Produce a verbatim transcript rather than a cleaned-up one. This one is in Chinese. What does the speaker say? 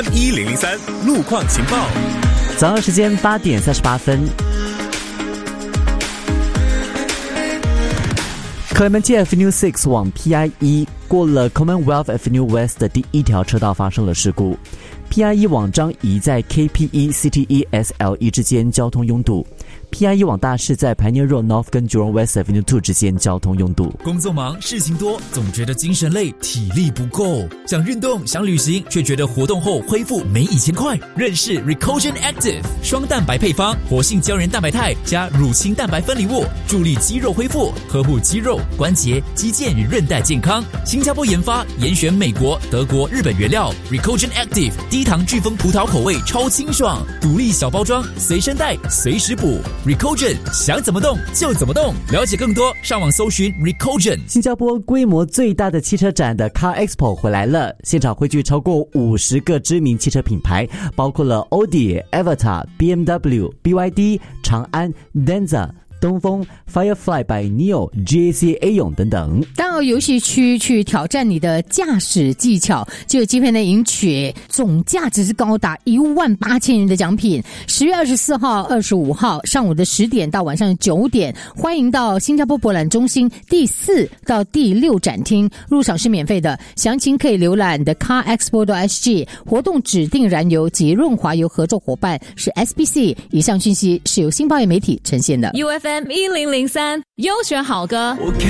一零零三路况情报， 早上时间八点三十八分。Clementi Avenue 六往 P I 一过了 Commonwealth Avenue West 的第一条车道发生了事故。P I 一往张仪在 K P E C T E S L E 之间交通拥堵。P I 一往大市在 Pioneer Road North 跟 Jurong West Avenue 二之间交通拥堵。 工作忙，事情多，总觉得精神累，体力不够。想运动，想旅行，却觉得活动后恢复没以前快。认识 Recogen Active 双蛋白配方，活性胶原蛋白肽加乳清蛋白分离物，助力肌肉恢复，呵护肌肉、关节、肌腱与韧带健康。新加坡研发，严选美国、德国、日本原料。Recogen Active 低糖飓风葡萄口味，超清爽，独立小包装，随身带，随时补。Recogen 想怎么动就怎么动，了解更多上网搜寻 Recogen。 新加坡规模最大的汽车展的 Car Expo 回来了，现场汇聚超过五十个知名汽车品牌，包括了 Audi、Avatar、B M W、B Y D、长安、Denza、东风、Firefly by Neo、G A C A 勇等等。 到游戏区去挑战你的驾驶技巧，就有机会呢赢取总价值是高达一万八千元的奖品。十月二十四号、二十五号上午的十点到晚上九点，欢迎到新加坡博览中心第四到第六展厅，入场是免费的。详情可以浏览的 car expo dot s g。 活动指定燃油及润滑油合作伙伴是 S B C。 以上讯息是由新报业媒体呈现的。 U F M 一零零三优选好歌。 我看